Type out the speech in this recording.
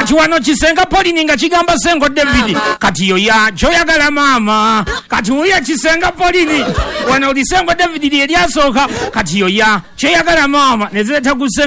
kati wano Kisenga Pauline nga kigamba Sengo David kati yo ya kyoyagala mama kati uya Kisenga Pauline wano oli Sengo David lyasooka kati yo ya kyoyagala mama nezeta ku